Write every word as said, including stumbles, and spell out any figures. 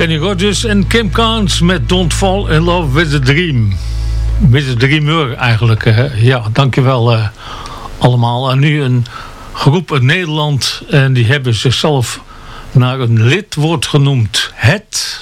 Kenny Rogers en Kim Carnes met Don't Fall in Love with a Dream. With a Dreamer eigenlijk. Hè? Ja, dankjewel uh, allemaal. En nu een groep uit Nederland. En die hebben zichzelf naar een lidwoord genoemd. Het